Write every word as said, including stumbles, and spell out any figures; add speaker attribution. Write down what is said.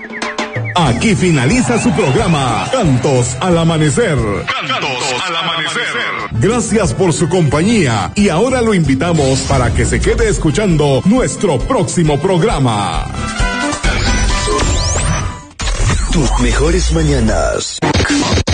Speaker 1: Aquí finaliza su programa Cantos al Amanecer.
Speaker 2: Cantos al Amanecer.
Speaker 1: Gracias por su compañía y ahora lo invitamos para que se quede escuchando nuestro próximo programa.
Speaker 3: Tus mejores mañanas.